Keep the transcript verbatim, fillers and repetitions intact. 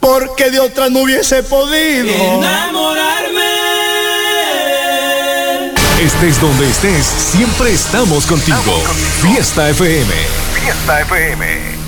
porque de otra no hubiese podido enamorarme. Estés donde estés, siempre estamos contigo. Estamos contigo. Fiesta F M. Fiesta F M.